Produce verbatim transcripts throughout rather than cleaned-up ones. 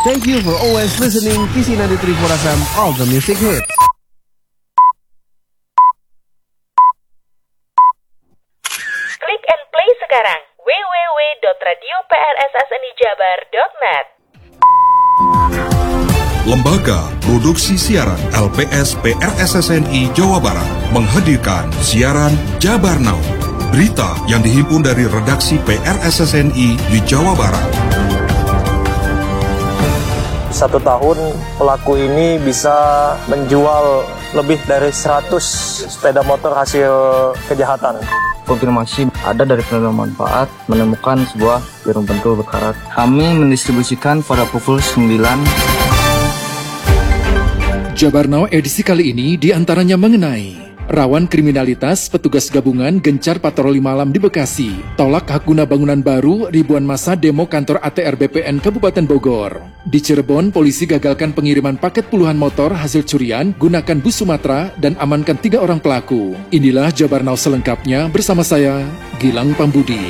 Thank you for always listening Kisi ninety-three point four F M, all the music hits. Klik and play sekarang w w w dot radio p r s s n i jabar dot net. Lembaga Produksi Siaran L P S P R S S N I Jawa Barat menghadirkan siaran Jabar Now. Berita yang dihimpun dari redaksi P R S S N I di Jawa Barat. Satu tahun pelaku ini bisa menjual lebih dari seratus sepeda motor hasil kejahatan. Konfirmasi ada dari penerima manfaat menemukan sebuah jarum pentul berkarat. Kami mendistribusikan pada pukul sembilan. Jabar Now edisi kali ini diantaranya mengenai rawan kriminalitas, petugas gabungan gencar patroli malam di Bekasi. Tolak hak guna bangunan baru, ribuan massa demo kantor A T R B P N Kabupaten Bogor. Di Cirebon, polisi gagalkan pengiriman paket puluhan motor hasil curian, gunakan bus Sumatera, dan amankan tiga orang pelaku. Inilah Jabar Now selengkapnya bersama saya, Gilang Pambudi.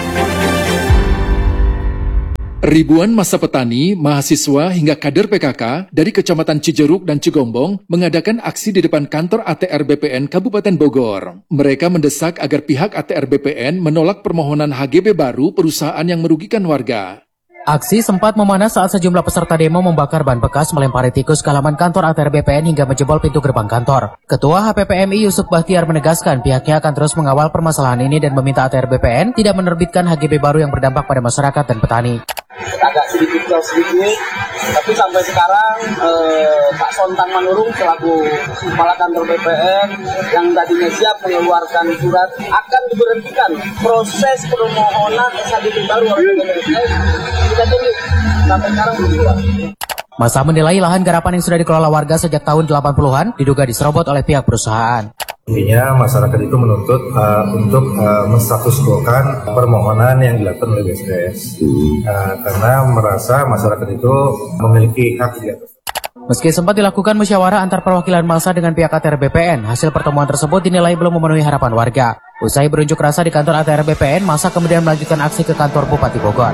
Ribuan massa petani, mahasiswa hingga kader P K K dari Kecamatan Cijeruk dan Cigombong mengadakan aksi di depan kantor A T R B P N Kabupaten Bogor. Mereka mendesak agar pihak A T R B P N menolak permohonan H G B baru perusahaan yang merugikan warga. Aksi sempat memanas saat sejumlah peserta demo membakar ban bekas, melempari tikus ke halaman kantor A T R B P N hingga menjebol pintu gerbang kantor. Ketua H P P M I Yusuf Bahtiar menegaskan pihaknya akan terus mengawal permasalahan ini dan meminta A T R B P N tidak menerbitkan H G B baru yang berdampak pada masyarakat dan petani. Agak sedikit jauh sedikit, tapi sampai sekarang eh, Pak Sontang Manurung selaku Kepala Kantor B P N yang tadinya siap mengeluarkan surat akan diberhentikan proses permohonan S H G B baru oleh B P N. Kita tunggu sampai sekarang belum keluar. Masa menilai lahan garapan yang sudah dikelola warga sejak tahun delapan puluhan diduga diserobot oleh pihak perusahaan. Intinya masyarakat itu menuntut uh, untuk uh, menstatuskuokan permohonan yang dilakukan oleh B S P S uh, karena merasa masyarakat itu memiliki hak di atas. Meski sempat dilakukan musyawarah antar perwakilan massa dengan pihak A T R B P N, hasil pertemuan tersebut dinilai belum memenuhi harapan warga. Usai berunjuk rasa di kantor A T R B P N, massa kemudian melanjutkan aksi ke kantor Bupati Bogor.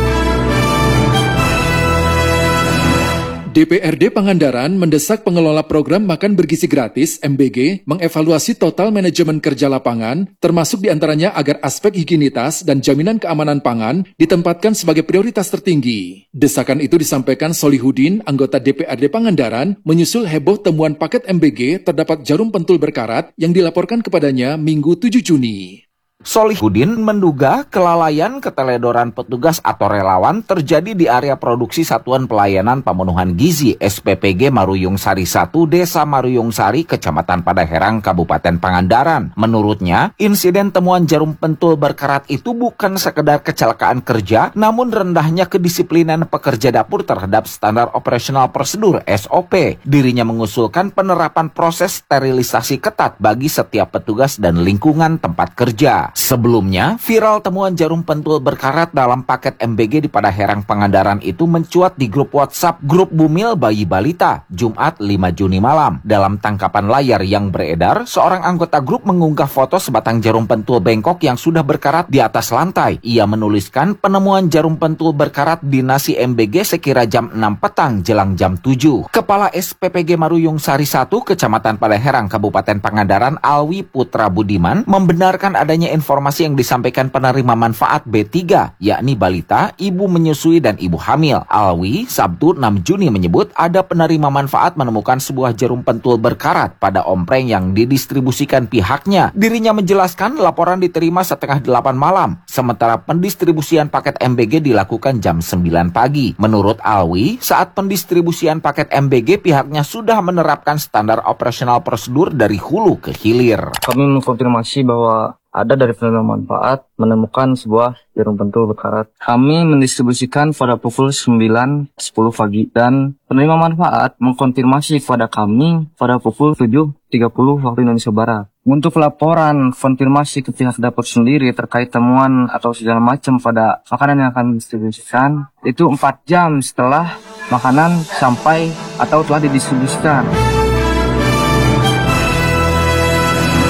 D P R D Pangandaran mendesak pengelola program makan bergizi gratis M B G mengevaluasi total manajemen kerja lapangan, termasuk diantaranya agar aspek higienitas dan jaminan keamanan pangan ditempatkan sebagai prioritas tertinggi. Desakan itu disampaikan Solihudin, anggota D P R D Pangandaran, menyusul heboh temuan paket M B G terdapat jarum pentul berkarat yang dilaporkan kepadanya Minggu tujuh Juni. Solihudin menduga kelalaian keteledoran petugas atau relawan terjadi di area produksi Satuan Pelayanan Pemenuhan Gizi S P P G Maruyung Sari satu, Desa Maruyung Sari, Kecamatan Padaherang, Kabupaten Pangandaran. Menurutnya, insiden temuan jarum pentul berkarat itu bukan sekedar kecelakaan kerja, namun rendahnya kedisiplinan pekerja dapur terhadap standar operasional prosedur S O P. Dirinya mengusulkan penerapan proses sterilisasi ketat bagi setiap petugas dan lingkungan tempat kerja. Sebelumnya, viral temuan jarum pentul berkarat dalam paket M B G di Padaherang Pangandaran itu mencuat di grup WhatsApp Grup Bumil Bayi Balita, Jumat lima Juni malam. Dalam tangkapan layar yang beredar, seorang anggota grup mengunggah foto sebatang jarum pentul bengkok yang sudah berkarat di atas lantai. Ia menuliskan penemuan jarum pentul berkarat di nasi M B G sekira jam enam petang jelang jam tujuh. Kepala S P P G Maruyung Sari satu, Kecamatan Padaherang, Kabupaten Pangandaran, Alwi Putra Budiman, membenarkan adanya informasi yang disampaikan penerima manfaat B tiga, yakni balita, ibu menyusui, dan ibu hamil. Alwi, Sabtu enam Juni menyebut ada penerima manfaat menemukan sebuah jarum pentul berkarat pada ompreng yang didistribusikan pihaknya. Dirinya menjelaskan laporan diterima setengah delapan malam, sementara pendistribusian paket M B G dilakukan jam sembilan pagi. Menurut Alwi, saat pendistribusian paket M B G pihaknya sudah menerapkan standar operasional prosedur dari hulu ke hilir. Kami mengkonfirmasi bahwa ada dari penerima manfaat menemukan sebuah jarum pentul berkarat. Kami mendistribusikan pada pukul sembilan sepuluh pagi dan penerima manfaat mengkonfirmasi kepada kami pada pukul tujuh tiga puluh waktu Indonesia Barat. Untuk laporan konfirmasi ke pihak dapur sendiri terkait temuan atau segala macam pada makanan yang akan didistribusikan itu empat jam setelah makanan sampai atau telah didistribusikan.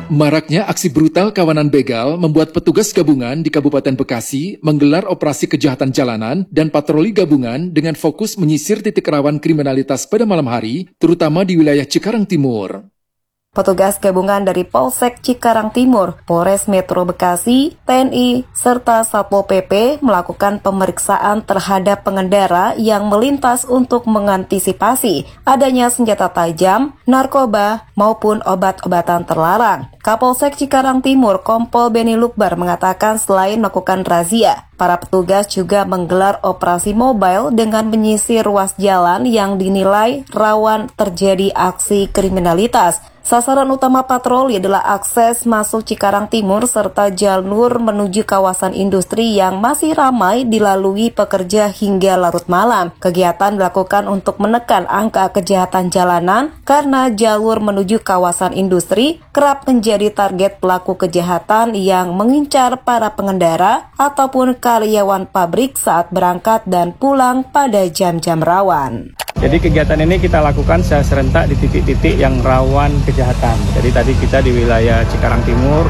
Maraknya aksi brutal kawanan begal membuat petugas gabungan di Kabupaten Bekasi menggelar operasi kejahatan jalanan dan patroli gabungan dengan fokus menyisir titik rawan kriminalitas pada malam hari, terutama di wilayah Cikarang Timur. Petugas gabungan dari Polsek Cikarang Timur, Polres Metro Bekasi, T N I, serta Satpol P P melakukan pemeriksaan terhadap pengendara yang melintas untuk mengantisipasi adanya senjata tajam, narkoba, maupun obat-obatan terlarang. Kapolsek Cikarang Timur, Kompol Beni Lukbar mengatakan selain melakukan razia, para petugas juga menggelar operasi mobile dengan menyisir ruas jalan yang dinilai rawan terjadi aksi kriminalitas. Sasaran utama patroli adalah akses masuk Cikarang Timur serta jalur menuju kawasan industri yang masih ramai dilalui pekerja hingga larut malam. Kegiatan dilakukan untuk menekan angka kejahatan jalanan karena jalur menuju kawasan industri kerap menjadi target pelaku kejahatan yang mengincar para pengendara ataupun karyawan pabrik saat berangkat dan pulang pada jam-jam rawan. Jadi kegiatan ini kita lakukan secara serentak di titik-titik yang rawan kejahatan. Jadi tadi kita di wilayah Cikarang Timur.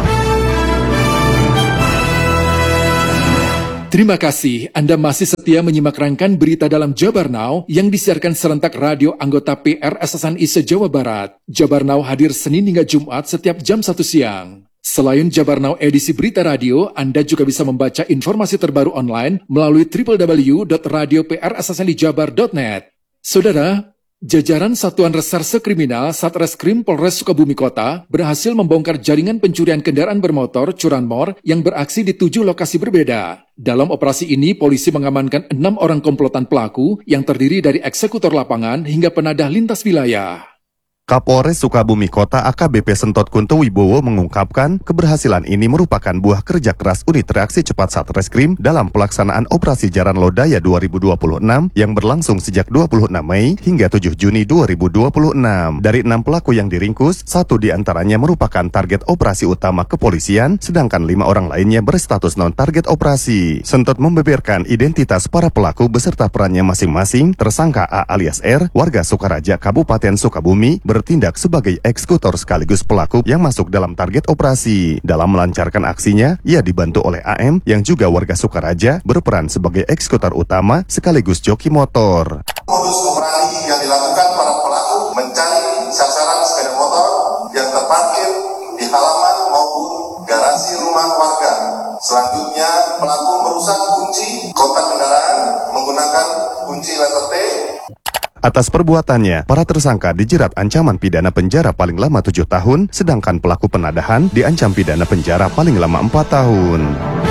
Terima kasih Anda masih setia menyimak rangkaian berita dalam Jabar Now yang disiarkan serentak radio anggota P R S S N I se-Jawa Barat. Jabar Now hadir Senin hingga Jumat setiap jam satu siang. Selain Jabar Now edisi berita radio, Anda juga bisa membaca informasi terbaru online melalui w w w dot radio p r s s n i jabar dot net. Saudara, jajaran Satuan Reserse Kriminal Satreskrim Polres Sukabumi Kota berhasil membongkar jaringan pencurian kendaraan bermotor curanmor yang beraksi di tujuh lokasi berbeda. Dalam operasi ini, polisi mengamankan enam orang komplotan pelaku yang terdiri dari eksekutor lapangan hingga penadah lintas wilayah. Kapolres Sukabumi Kota A K B P Sentot Kunto Wibowo mengungkapkan keberhasilan ini merupakan buah kerja keras unit reaksi cepat Satreskrim dalam pelaksanaan operasi Jaran Lodaya dua ribu dua puluh enam yang berlangsung sejak dua puluh enam Mei hingga tujuh Juni dua ribu dua puluh enam. Dari enam pelaku yang diringkus, satu diantaranya merupakan target operasi utama kepolisian, sedangkan lima orang lainnya berstatus non-target operasi. Sentot membeberkan identitas para pelaku beserta perannya masing-masing. Tersangka A alias R, warga Sukaraja, Kabupaten Sukabumi, bertindak sebagai eksekutor sekaligus pelaku yang masuk dalam target operasi. Dalam melancarkan aksinya, ia dibantu oleh A M yang juga warga Sukaraja berperan sebagai eksekutor utama sekaligus joki motor. Modus operandi yang dilakukan para pelaku mencari sasaran sepeda motor yang terparkir di halaman maupun garasi rumah warga. Selanjutnya, pelaku merusak kunci kontak kendaraan menggunakan kunci letter T. Atas perbuatannya, para tersangka dijerat ancaman pidana penjara paling lama tujuh tahun, sedangkan pelaku penadahan diancam pidana penjara paling lama empat tahun.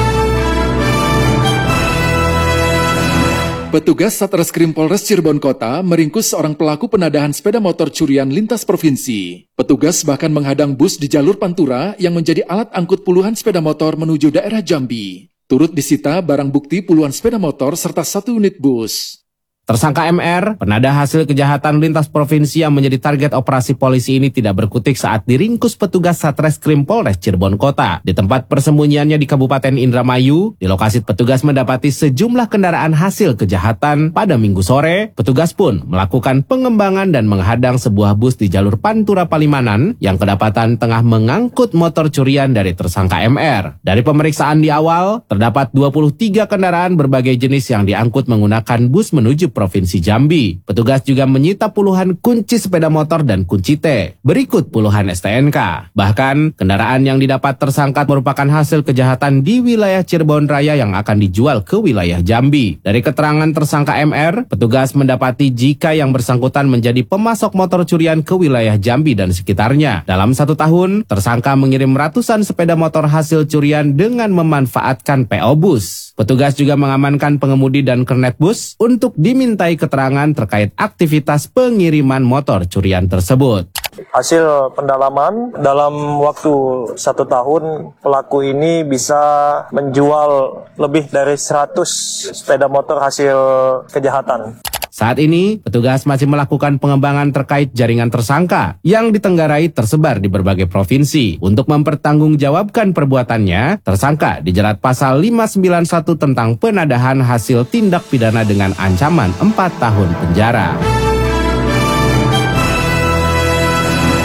Petugas Satreskrim Polres Cirebon Kota meringkus seorang pelaku penadahan sepeda motor curian lintas provinsi. Petugas bahkan menghadang bus di jalur Pantura yang menjadi alat angkut puluhan sepeda motor menuju daerah Jambi. Turut disita barang bukti puluhan sepeda motor serta satu unit bus. Tersangka M R, penadah hasil kejahatan lintas provinsi yang menjadi target operasi polisi ini tidak berkutik saat diringkus petugas Satreskrim Polres Cirebon Kota. Di tempat persembunyiannya di Kabupaten Indramayu, di lokasi petugas mendapati sejumlah kendaraan hasil kejahatan. Pada Minggu sore, petugas pun melakukan pengembangan dan menghadang sebuah bus di jalur Pantura Palimanan yang kedapatan tengah mengangkut motor curian dari tersangka M R. Dari pemeriksaan di awal, terdapat dua puluh tiga kendaraan berbagai jenis yang diangkut menggunakan bus menuju Provinsi Jambi. Petugas juga menyita puluhan kunci sepeda motor dan kunci T. Berikut puluhan S T N K. Bahkan, kendaraan yang didapat tersangka merupakan hasil kejahatan di wilayah Cirebon Raya yang akan dijual ke wilayah Jambi. Dari keterangan tersangka M R, petugas mendapati jika yang bersangkutan menjadi pemasok motor curian ke wilayah Jambi dan sekitarnya. Dalam satu tahun, tersangka mengirim ratusan sepeda motor hasil curian dengan memanfaatkan P O Bus. Petugas juga mengamankan pengemudi dan kernet bus untuk dimintai keterangan terkait aktivitas pengiriman motor curian tersebut. Hasil pendalaman, dalam waktu satu tahun pelaku ini bisa menjual lebih dari seratus sepeda motor hasil kejahatan. Saat ini, petugas masih melakukan pengembangan terkait jaringan tersangka yang ditenggarai tersebar di berbagai provinsi. Untuk mempertanggungjawabkan perbuatannya, tersangka dijerat pasal lima sembilan satu tentang penadahan hasil tindak pidana dengan ancaman empat tahun penjara.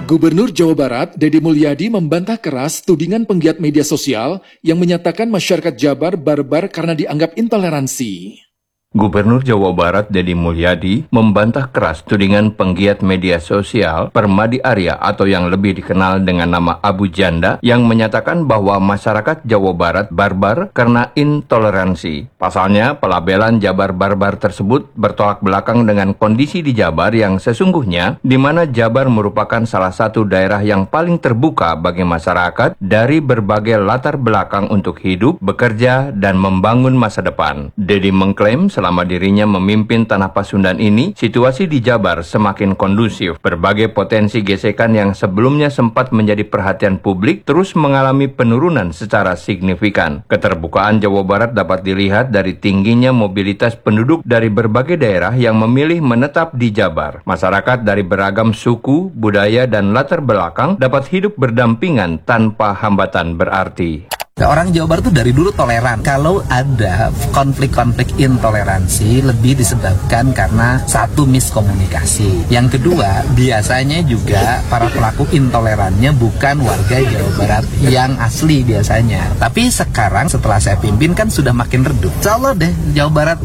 Gubernur Jawa Barat, Deddy Mulyadi membantah keras tudingan penggiat media sosial yang menyatakan masyarakat Jabar barbar karena dianggap intoleransi. Gubernur Jawa Barat Deddy Mulyadi membantah keras tudingan penggiat media sosial Permadi Arya atau yang lebih dikenal dengan nama Abu Janda yang menyatakan bahwa masyarakat Jawa Barat barbar karena intoleransi. Pasalnya, pelabelan Jabar barbar tersebut bertolak belakang dengan kondisi di Jabar yang sesungguhnya di mana Jabar merupakan salah satu daerah yang paling terbuka bagi masyarakat dari berbagai latar belakang untuk hidup, bekerja, dan membangun masa depan. Deddy mengklaim selama dirinya memimpin Tanah Pasundan ini, situasi di Jabar semakin kondusif. Berbagai potensi gesekan yang sebelumnya sempat menjadi perhatian publik terus mengalami penurunan secara signifikan. Keterbukaan Jawa Barat dapat dilihat dari tingginya mobilitas penduduk dari berbagai daerah yang memilih menetap di Jabar. Masyarakat dari beragam suku, budaya, dan latar belakang dapat hidup berdampingan tanpa hambatan berarti. Orang Jawa Barat itu dari dulu toleran. Kalau ada konflik-konflik intoleransi lebih disebabkan karena satu miskomunikasi. Yang kedua, biasanya juga para pelaku intolerannya bukan warga Jawa Barat yang asli biasanya. Tapi sekarang setelah saya pimpin kan sudah makin redup. Insya Allah deh Jawa Barat